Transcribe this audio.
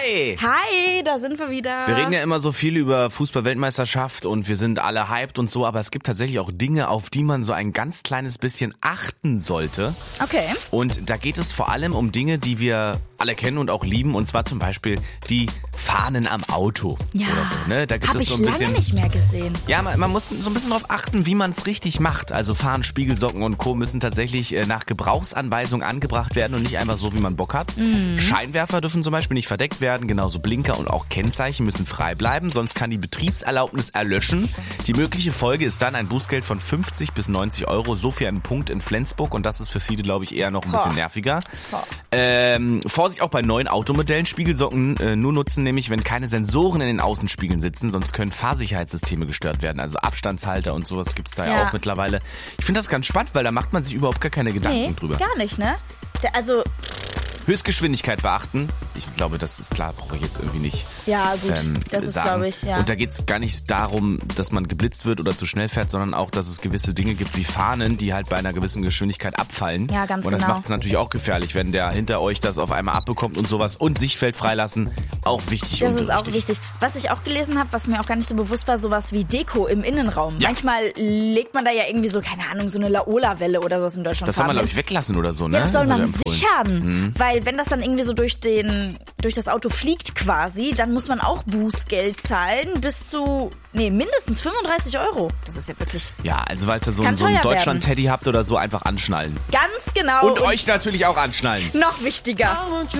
Hi! Hi, da sind wir wieder. Wir reden ja immer so viel über Fußball-Weltmeisterschaft und wir sind alle hyped und so, aber es gibt tatsächlich auch Dinge, auf die man so ein ganz kleines bisschen achten sollte. Okay. Und da geht es vor allem um Dinge, die wir alle kennen und auch lieben, und zwar zum Beispiel die Fahnen am Auto oder so. Ne? Da gibt Hab es so ein ich bisschen. lange nicht mehr gesehen. Ja, man muss so ein bisschen darauf achten, wie man es richtig macht. Also Fahnen, Spiegelsocken und Co. müssen tatsächlich nach Gebrauchsanweisung angebracht werden und nicht einfach so, wie man Bock hat. Scheinwerfer dürfen zum Beispiel nicht verdeckt werden, genauso Blinker und auch Kennzeichen müssen frei bleiben, sonst kann die Betriebserlaubnis erlöschen. Die mögliche Folge ist dann ein Bußgeld von 50 bis 90 Euro, so für einen Punkt in Flensburg, und das ist für viele, glaube ich, eher noch ein bisschen nerviger. Vorsicht auch bei neuen Automodellen, Spiegelsocken nur nutzen, nämlich wenn keine Sensoren in den Außenspiegeln sitzen, sonst können Fahrsicherheitssysteme gestört werden, also Abstandshalter und sowas gibt's da ja auch mittlerweile. Ich finde das ganz spannend, weil da macht man sich überhaupt gar keine Gedanken drüber. Gar nicht, ne? Höchstgeschwindigkeit beachten. Ich glaube, das ist klar, brauche ich jetzt irgendwie nicht Ja, gut, das ist, glaube ich, ja. Und da geht es gar nicht darum, dass man geblitzt wird oder zu schnell fährt, sondern auch, dass es gewisse Dinge gibt wie Fahnen, die halt bei einer gewissen Geschwindigkeit abfallen. Ja, ganz genau. Und das genau. macht es natürlich auch gefährlich, wenn der hinter euch das auf einmal abbekommt und sowas. Und Sichtfeld freilassen, auch wichtig. Das ist auch wichtig. Was ich auch gelesen habe, was mir auch gar nicht so bewusst war, sowas wie Deko im Innenraum. Ja. Manchmal legt man da ja irgendwie so, keine Ahnung, so eine Laola-Welle oder sowas in Deutschland. Das soll man, glaube ich, weglassen oder so, ne? Ja, das soll man sichern. Weil wenn das dann irgendwie so durch das Auto fliegt quasi, dann muss man auch Bußgeld zahlen mindestens 35 Euro. Das ist ja wirklich... Ja, also weil ihr so einen Deutschland-Teddy habt oder so, einfach anschnallen. Ganz genau. Und euch natürlich auch anschnallen. Noch wichtiger.